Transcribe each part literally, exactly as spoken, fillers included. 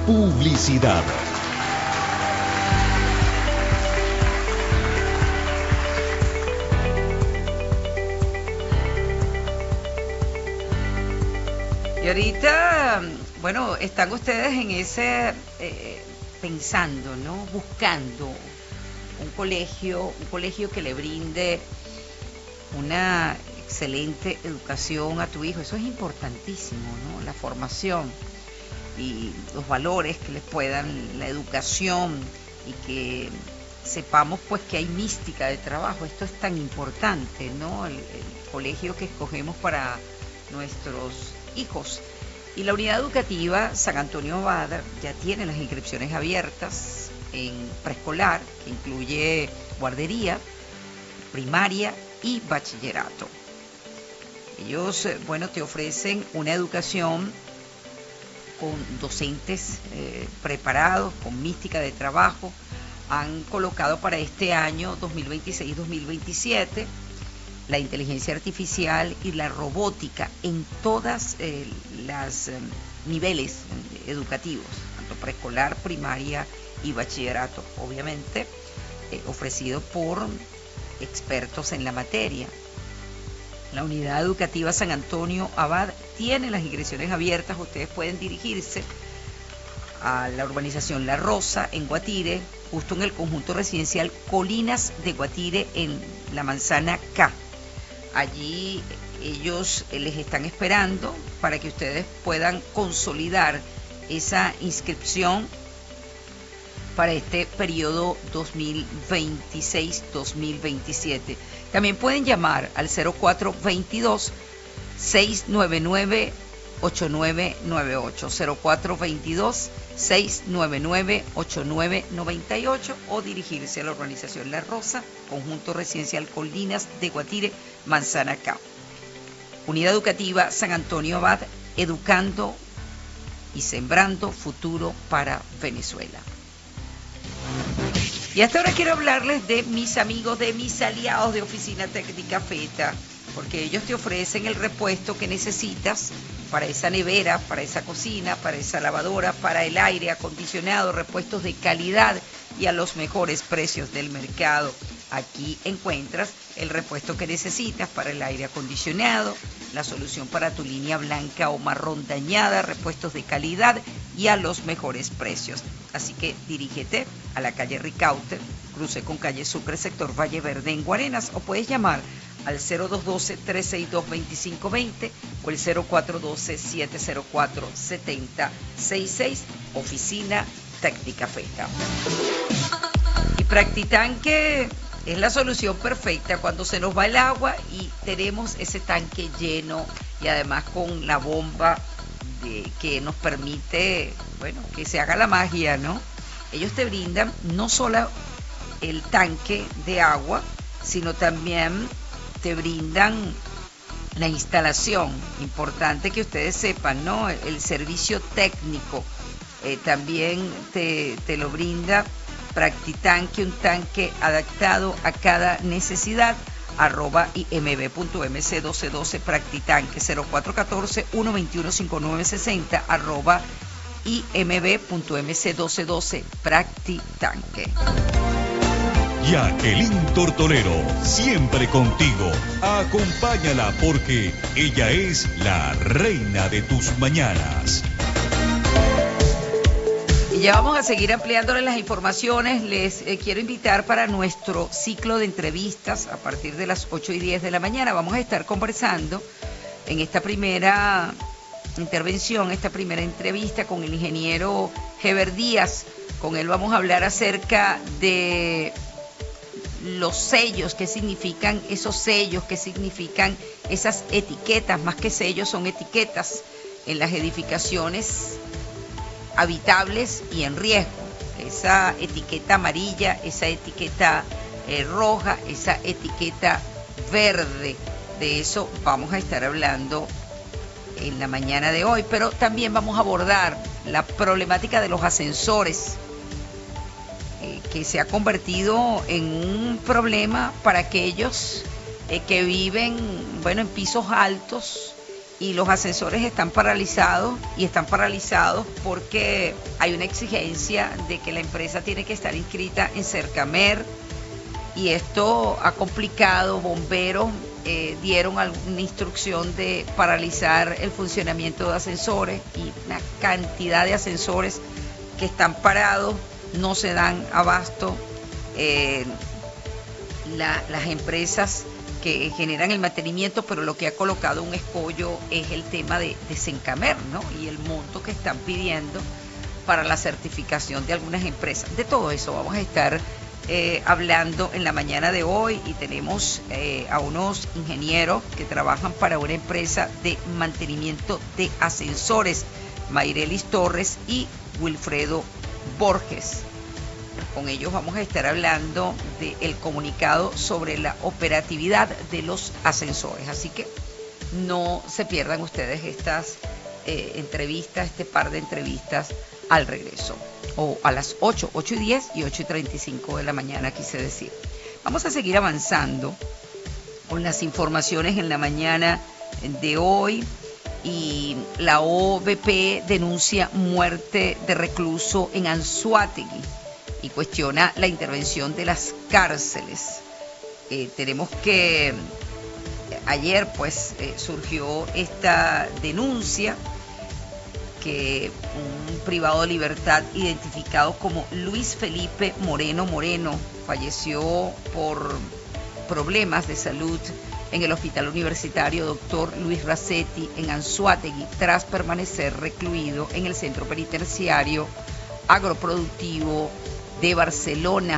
Publicidad. Y ahorita, bueno, están ustedes en ese, eh, pensando, ¿no? Buscando un colegio, un colegio que le brinde una excelente educación a tu hijo. Eso es importantísimo, ¿no? La formación y los valores que les puedan, la educación, y que sepamos pues que hay mística de trabajo. Esto es tan importante, ¿no? El, el colegio que escogemos para nuestros hijos. Y la unidad educativa San Antonio Abad ya tiene las inscripciones abiertas en preescolar, que incluye guardería, primaria y bachillerato. Ellos, bueno, te ofrecen una educación con docentes eh, preparados, con mística de trabajo. Han colocado para este año dos mil veintiséis dos mil veintisiete la inteligencia artificial y la robótica en todas eh, las eh, niveles educativos, tanto preescolar, primaria y bachillerato, obviamente eh, ofrecido por expertos en la materia. La unidad educativa San Antonio Abad tiene las inscripciones abiertas. Ustedes pueden dirigirse a la urbanización La Rosa en Guatire, justo en el conjunto residencial Colinas de Guatire, en la manzana K. Allí ellos les están esperando para que ustedes puedan consolidar esa inscripción para este periodo dos mil veintiséis dos mil veintisiete. También pueden llamar al cero cuatro veintidós, seiscientos noventa y nueve, ochenta y nueve noventa y ocho, cero cuatro veintidós, seiscientos noventa y nueve, ochenta y nueve noventa y ocho, o dirigirse a la urbanización La Rosa, conjunto residencial Colinas de Guatire, manzana K. Unidad educativa San Antonio Abad, educando y sembrando futuro para Venezuela. Y hasta ahora quiero hablarles de mis amigos, de mis aliados de Oficina Técnica Feta, porque ellos te ofrecen el repuesto que necesitas para esa nevera, para esa cocina, para esa lavadora, para el aire acondicionado, repuestos de calidad y a los mejores precios del mercado. Aquí encuentras el repuesto que necesitas para el aire acondicionado, la solución para tu línea blanca o marrón dañada, repuestos de calidad y a los mejores precios. Así que dirígete a la calle Ricaute, cruce con calle Sucre, sector Valle Verde en Guarenas, o puedes llamar al cero dos uno dos, tres seis dos, dos cinco dos cero o el cero cuatro uno dos, siete cero cuatro, siete cero seis seis, Oficina Técnica Feta. Y Practitanque es la solución perfecta cuando se nos va el agua y tenemos ese tanque lleno, y además con la bomba de, que nos permite, bueno, que se haga la magia, ¿no? Ellos te brindan no solo el tanque de agua, sino también te brindan la instalación. Importante que ustedes sepan, ¿no? El, el servicio técnico eh, también te, te lo brinda Practitanque, un tanque adaptado a cada necesidad. Arroba imb punto mc doce doce Practitanque, cero cuatro uno cuatro, uno dos uno, cinco nueve seis cero, arroba imb punto mc doce doce Practitanque. Jacqueline Tortolero, siempre contigo. Acompáñala porque ella es la reina de tus mañanas. Y ya vamos a seguir ampliándoles las informaciones. Les eh, quiero invitar para nuestro ciclo de entrevistas a partir de las ocho y diez de la mañana. Vamos a estar conversando en esta primera intervención, esta primera entrevista con el ingeniero Heber Díaz. Con él vamos a hablar acerca de los sellos, qué significan esos sellos, qué significan esas etiquetas. Más que sellos, son etiquetas en las edificaciones habitables y en riesgo. Esa etiqueta amarilla, esa etiqueta eh, roja, esa etiqueta verde. De eso vamos a estar hablando en la mañana de hoy, pero también vamos a abordar la problemática de los ascensores, eh, que se ha convertido en un problema para aquellos eh, que viven, bueno, en pisos altos y los ascensores están paralizados y están paralizados porque hay una exigencia de que la empresa tiene que estar inscrita en Cercamer y esto ha complicado. Bomberos eh, dieron alguna instrucción de paralizar el funcionamiento de ascensores y una cantidad de ascensores que están parados, no se dan abasto. Eh, la, las empresas que generan el mantenimiento, pero lo que ha colocado un escollo es el tema de, de Cercamer, ¿no? Y el monto que están pidiendo para la certificación de algunas empresas. De todo eso vamos a estar eh, hablando en la mañana de hoy y tenemos eh, a unos ingenieros que trabajan para una empresa de mantenimiento de ascensores, Mayrelis Torres y Wilfredo Borges. Con ellos vamos a estar hablando del comunicado sobre la operatividad de los ascensores. Así que no se pierdan ustedes estas eh, entrevistas, este par de entrevistas al regreso. O a las ocho, ocho y diez y ocho y treinta y cinco de la mañana, quise decir. Vamos a seguir avanzando con las informaciones en la mañana de hoy. Y la O V P denuncia muerte de recluso en Anzoátegui y cuestiona la intervención de las cárceles. Eh, tenemos que ayer pues eh, surgió esta denuncia que un privado de libertad identificado como Luis Felipe Moreno Moreno falleció por problemas de salud en el Hospital Universitario Doctor Luis Racetti en Anzoátegui tras permanecer recluido en el Centro Penitenciario Agroproductivo de Barcelona.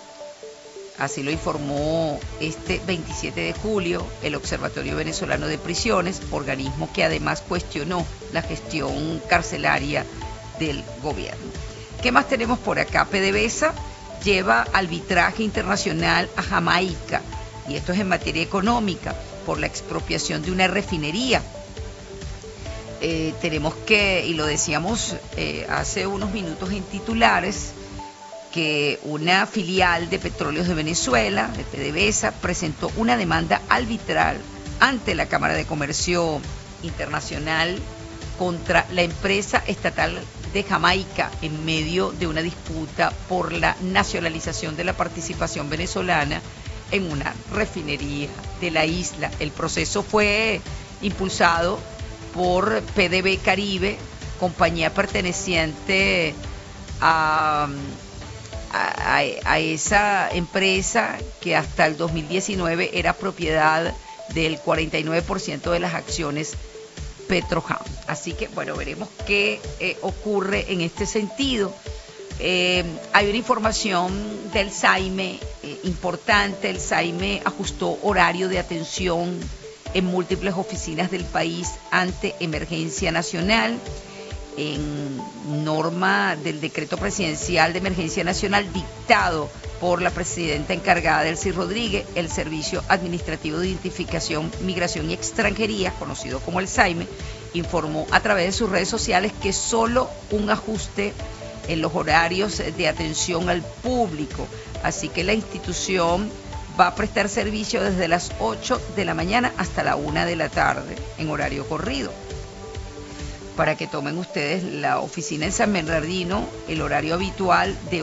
Así lo informó este veintisiete de julio el Observatorio Venezolano de Prisiones, organismo que además cuestionó la gestión carcelaria del gobierno. ¿Qué más tenemos por acá? PDVSA lleva arbitraje internacional a Jamaica, y esto es en materia económica, por la expropiación de una refinería. Eh, tenemos que, y lo decíamos eh, hace unos minutos en titulares, que una filial de Petróleos de Venezuela, de PDVSA, presentó una demanda arbitral ante la Cámara de Comercio Internacional contra la empresa estatal de Jamaica en medio de una disputa por la nacionalización de la participación venezolana en una refinería de la isla. El proceso fue impulsado por P D V Caribe, compañía perteneciente a... A, a esa empresa que hasta el dos mil diecinueve era propiedad del cuarenta y nueve por ciento de las acciones Petrojam. Así que, bueno, veremos qué eh, ocurre en este sentido. Eh, hay una información del SAIME eh, importante. El SAIME ajustó horario de atención en múltiples oficinas del país ante emergencia nacional. En norma del decreto presidencial de emergencia nacional dictado por la presidenta encargada Delcy Rodríguez, el Servicio Administrativo de Identificación, Migración y Extranjería, conocido como el SAIME, informó a través de sus redes sociales que solo un ajuste en los horarios de atención al público. Así que la institución va a prestar servicio desde las ocho de la mañana hasta la una de la tarde en horario corrido. Para que tomen ustedes la oficina en San Bernardino, el horario habitual de